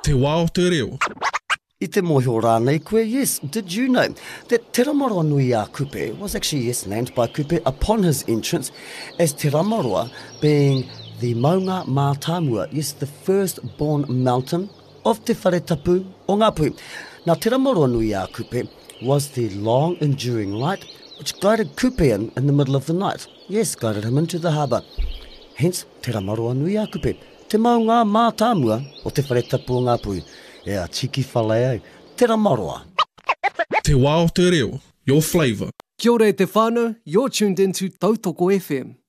Te wā o te reo. I te mōhio rānei koe, yes, did you know that Te Ramaroa Nui a Kupe was actually, yes, named by Kupe upon his entrance as Te Ramaroa, being the Maunga Mātāmua, yes, the first-born mountain of Te Wharetapu o Ngāpuhi. Now, Te Ramaroa Nui a Kupe was the long-enduring light which guided Kupe in the middle of the night. Yes, guided him into the harbour. Hence, Te Ramaroa Nui a Kupe, Te Maunga Mātāmua o Te Wharetapu o Ngāpuhi. Yeah, cheeky whale, Te Ramaroa. Te wā o te reo, your flavour. Kia ora e te whānau, you're tuned into Tautoko FM.